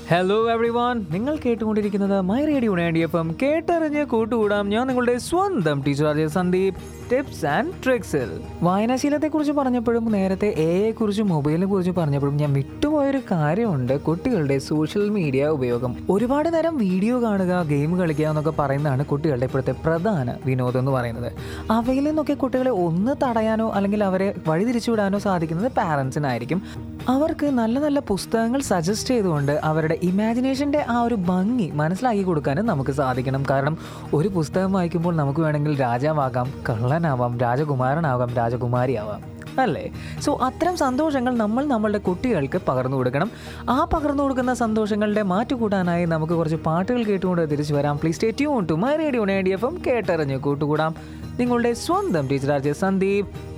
Hello every one, നിങ്ങൾ കേട്ടുകൊണ്ടിരിക്കുന്നത് my radio 90 FM. കേട്ടറിഞ്ഞ് കൂട്ടുകൂടാം. ഞാൻ നിങ്ങളുടെ സ്വന്തം ടീച്ചർ സന്ദീപ്. ടിപ്സ് ആൻഡ് ട്രിക്സിൽ വായനാശീലത്തെക്കുറിച്ച് പറഞ്ഞപ്പോഴും നേരത്തെ എയെക്കുറിച്ചും മൊബൈലിനെ കുറിച്ച് പറഞ്ഞപ്പോഴും ഞാൻ വിട്ടുപോയൊരു കാര്യമുണ്ട്. കുട്ടികളുടെ സോഷ്യൽ മീഡിയ ഉപയോഗം. ഒരുപാട് നേരം വീഡിയോ കാണുക, ഗെയിം കളിക്കുക എന്നൊക്കെ പറയുന്നതാണ് കുട്ടികളുടെ ഇപ്പോഴത്തെ പ്രധാന വിനോദം എന്ന് പറയുന്നത്. അവയിൽ നിന്നൊക്കെ കുട്ടികളെ ഒന്ന് തടയാനോ അല്ലെങ്കിൽ അവരെ വഴിതിരിച്ചുവിടാനോ സാധിക്കുന്നത് പാരൻസിനായിരിക്കും. അവർക്ക് നല്ല നല്ല പുസ്തകങ്ങൾ സജസ്റ്റ് ചെയ്തുകൊണ്ട് അവരുടെ ഇമാജിനേഷൻ്റെ ആ ഒരു ഭംഗി മനസ്സിലാക്കി കൊടുക്കാനും നമുക്ക് സാധിക്കണം. കാരണം ഒരു പുസ്തകം വായിക്കുമ്പോൾ നമുക്ക് വേണമെങ്കിൽ രാജാവാകാം, കള്ളനാവാം, രാജകുമാരനാവാം, രാജകുമാരിയാവാം, അല്ലേ? സോ അത്തരം സന്തോഷങ്ങൾ നമ്മളുടെ കുട്ടികൾക്ക് പകർന്നു കൊടുക്കണം. ആ പകർന്നു കൊടുക്കുന്ന സന്തോഷങ്ങളുടെ മാറ്റുകൂട്ടാനായി നമുക്ക് കുറച്ച് പാട്ടുകൾ കേട്ടുകൊണ്ട് തിരിച്ചു വരാം. Please stay tune to my radio 90 FM. കേട്ടറിഞ്ഞ് കൂട്ടുകൂടാം. നിങ്ങളുടെ സ്വന്തം ടീച്ചർ സന്ദീപ്.